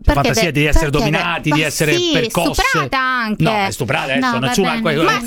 fantasia di essere dominati, di essere percosse. Stuprata anche. No, è stuprata adesso, No, nessuno ha ma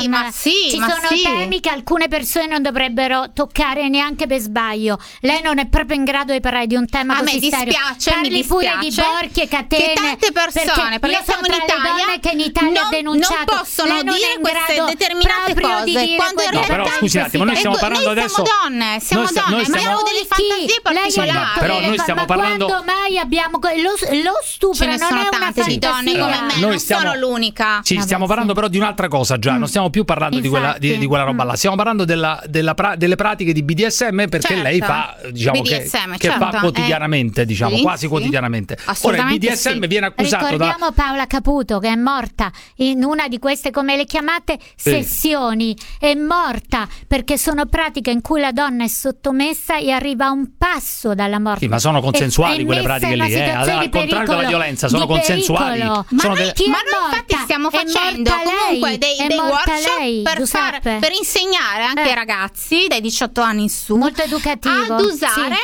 sì, ci sono temi che alcune persone non dovrebbero toccare neanche per sbaglio. Lei non è proprio in grado di parlare di un tema così serio. Parli pure di porchi e catene, che tante persone, perché io sono siamo in tra le Italia, donne che in Italia ha denunciato, non possono lei non dire è in queste grado determinate proprio cose, di dire quando in quelle però scusi un attimo, noi stiamo parlando adesso. Siamo donne, ma abbiamo delle fantasie particolari. Però noi stiamo parlando. Quando mai abbiamo lo stupro, non è una tante di donne come me, non sono l'unica. Sì, stiamo parlando però di un'altra cosa già, non stiamo più parlando di quella roba là, stiamo parlando delle pratiche di BDSM, perché lei fa, diciamo, BDSM, che fa quotidianamente, diciamo, quasi quotidianamente. Ora il BDSM viene accusato Ricordiamo Paola Caputo, che è morta in una di queste, come le chiamate, sessioni. È morta perché sono pratiche in cui la donna è sottomessa e arriva a un passo dalla morte. Sì, ma sono consensuali quelle pratiche lì, al contrario della violenza, sono consensuali. Ma noi infatti stiamo facendo comunque dei workshop per insegnare anche ai ragazzi dai 18 anni in su, molto educativo, ad usare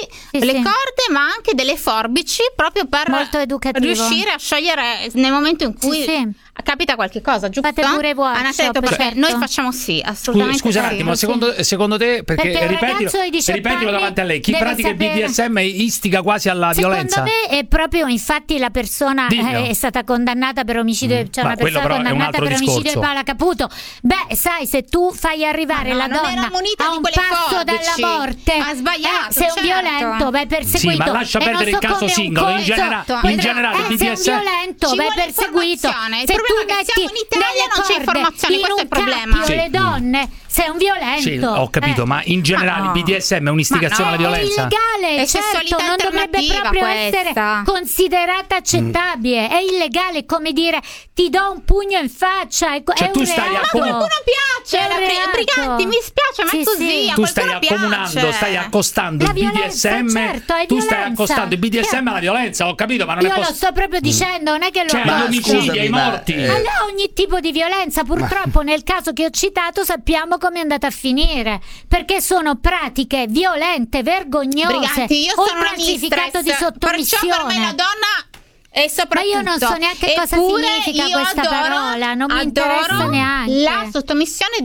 le corde, ma anche delle forbici, proprio per riuscire a sciogliere nel momento in cui capita qualche cosa, giusto? Fate pure workshop, perché noi facciamo assolutamente. Scusa un attimo, secondo te, perché ripetilo davanti a lei, chi pratica il BDSM istiga quasi alla violenza? Secondo me è proprio, infatti la persona è stata condannata per omicidio, c'è una persona condannata per omicidio di Paola Caputo. Beh, sai, se tu fai arrivare la donna a un passo dalla morte, ha sbagliato, sei un violento, vai perseguito. Sì, ma lascia perdere il caso singolo, in generale il BDSM. Sei un violento, vai perseguito. Se tu metti in Italia non c'è informazione, questo è il problema. Le donne, sei un violento. Sì, ho capito, ma in generale il BDSM è un'istigazione alla violenza? È illegale, certo, non dovrebbe proprio essere considerata accettabile. È illegale, come dire, ti do un pugno in faccia. Cioè, tu stai a qualcuno piace, briganti, mi spiace, ma è così. Tu stai accomunando, stai accostando il BDSM. Certo, tu stai accostando il BDSM alla violenza, ho capito, ma non è possibile. Io lo sto proprio dicendo, non è che lo agli omicidi, ai morti. Allora, ogni tipo di violenza, purtroppo nel caso che ho citato sappiamo come è andata a finire, perché sono pratiche violente, vergognose. Briganti, io sono una classificato di sottomissione. Perciò per me la donna e soprattutto, ma io non so neanche cosa significa questa parola, non mi interessa neanche. La sottomissione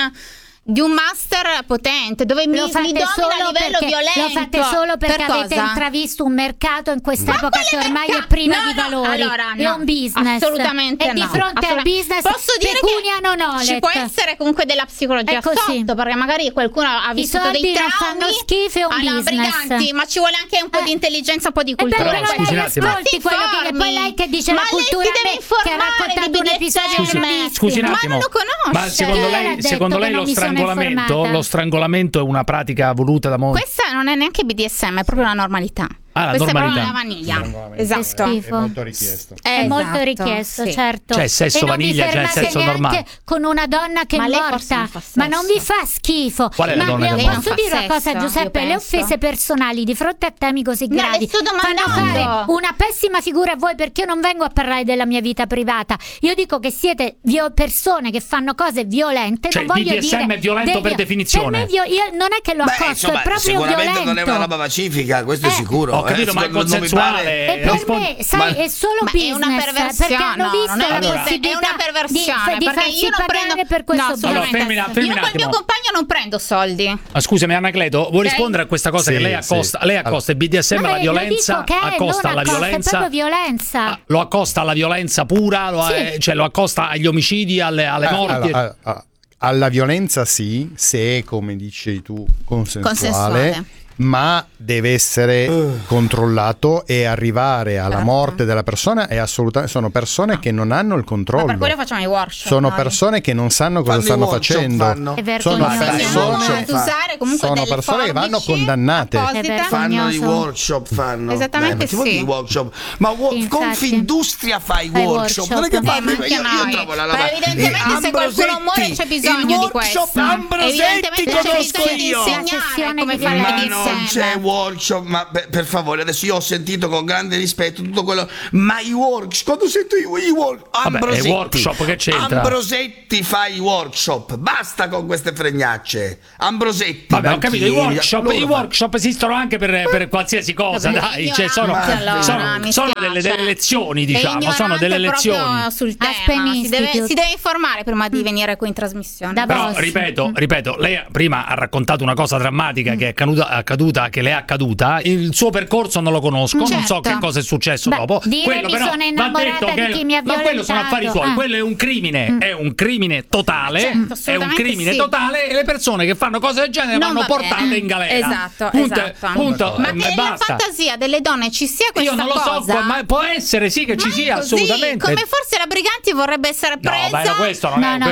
di un master potente, dove mi domina a livello violento. Lo fate solo perché avete intravisto un mercato in quest'epoca che ormai è privo di valori. È un business. Assolutamente e di fronte al business pecunia non olet. Ci può essere comunque della psicologia sotto, perché magari qualcuno ha vissuto dei traumi. Fanno schifo, è un business. Briganti, ma ci vuole anche un po' di intelligenza, un po' di cultura. Però ascolti quello che poi lei che dice la cultura, che ha raccontato un episodio. Scusi un attimo, ma non lo conosce. Ma secondo lei lo strangolamento è una pratica voluta da molti? Questa non è neanche BDSM, è proprio una normalità. Questa è proprio la vaniglia. Esatto. È molto richiesto. È molto richiesto, certo. Cioè sesso vaniglia, cioè sesso normale. Con una donna che è morta, ma non vi fa schifo. Qual è la donna che posso dire una cosa, Giuseppe? Le offese personali di fronte a temi così gravi fanno fare una pessima figura a voi, perché io non vengo a parlare della mia vita privata. Io dico che siete persone che fanno cose violente. Cioè non il voglio BDSM è violento per definizione. Per me io non è che lo accosto, è proprio sicuramente violento. non è una roba pacifica, questo è sicuro. Ho capito, ma è consensuale. E per me, sai, è solo business. È una perversione. Perché hanno visto la possibilità è una perversione. di farsi pagare per questo business. Io col mio compagno non prendo soldi. Scusami Anacleto, vuoi rispondere a questa cosa che lei accosta? Lei accosta il BDSM alla violenza, accosta alla violenza. È proprio violenza. Lo accosta alla violenza pura, cioè lo accosta agli omicidi, alle morti. Alla violenza sì, se è, come dici tu, consensuale. Ma deve essere controllato, e arrivare alla morte della persona è assolutamente. Sono persone che non hanno il controllo. Ma per quello facciamo i workshop. Sono persone che non sanno cosa stanno facendo. Sono persone che vanno condannate. Fanno i workship, esattamente i workshop. Ma Confindustria fa i workshop. Non è che io trovo la roba. Evidentemente se qualcuno muore c'è bisogno di questo. Ambrosetti conosco io. Insegnare come fare non c'è workshop, ma per favore, adesso io ho sentito con grande rispetto tutto quello, ma i workshop, quando sento i Ambrosetti, workshop che c'entra? Ambrosetti fa i workshop, basta con queste fregnacce. Ambrosetti, vabbè, ho capito, i workshop esistono anche per qualsiasi cosa, dai, cioè sono delle lezioni, diciamo, sono delle lezioni sul tema. Si deve informare prima di venire qui in trasmissione. Però ripeto, lei prima ha raccontato una cosa drammatica che che le è accaduta, il suo percorso non lo conosco, non so che cosa è successo dopo. Quello però sono innamorata di chi mi ha violentato. Ma quello sono affari suoi, quello è un crimine, è un crimine totale, è un crimine totale, e le persone che fanno cose del genere vanno portate in galera. Punto. Ma nella fantasia delle donne ci sia questa cosa? Io non lo so, ma può essere sì che ci sia, assolutamente. Come forse la Briganti vorrebbe essere presa. No, ma questo non è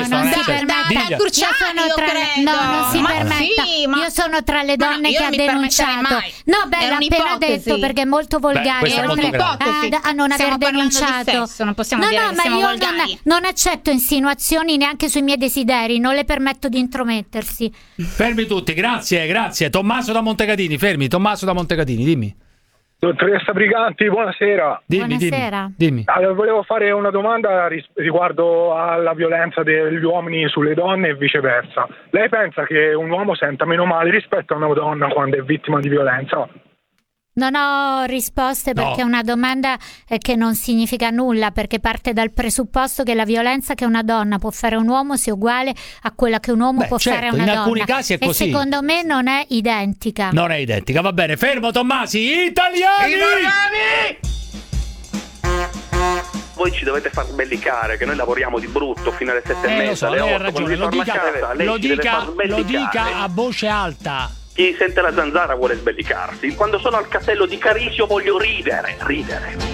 io sono tra le donne che ha denunciato. No, l'ha appena detto perché è molto volgare. A non aver denunciato. Non possiamo dire che siamo volgari. Non accetto insinuazioni neanche sui miei desideri, non le permetto di intromettersi. Fermi tutti, grazie. Tommaso da Montecatini, dimmi. Dottoressa Briganti, buonasera. Dimmi. Allora, volevo fare una domanda riguardo alla violenza degli uomini sulle donne e viceversa. Lei pensa che un uomo senta meno male rispetto a una donna quando è vittima di violenza? Non ho risposte perché è una domanda che non significa nulla, perché parte dal presupposto che la violenza che una donna può fare a un uomo sia uguale a quella che un uomo può fare a una donna. In alcuni casi è così. E secondo me non è identica. Va bene, fermo Tommasi. Italiani! Voi ci dovete far sbellicare, che noi lavoriamo di brutto fino alle 7:30, alle 8. Ha ragione, lo dica a voce alta. Chi sente la zanzara vuole sbellicarsi. Quando sono al castello di Carisio voglio ridere.